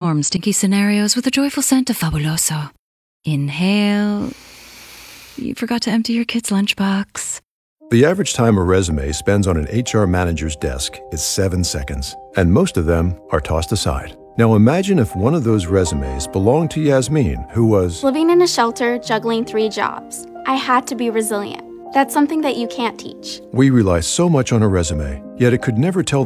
transform stinky scenarios with a joyful scent of Fabuloso. Inhale. You forgot to empty your kid's lunchbox. The average time a resume spends on an HR manager's desk is 7 seconds, and most of them are tossed aside. Now imagine if one of those resumes belonged to Yasmin, who was living in a shelter, juggling 3 jobs. I had to be resilient. That's something that you can't teach. We rely so much on a resume, yet it could never tell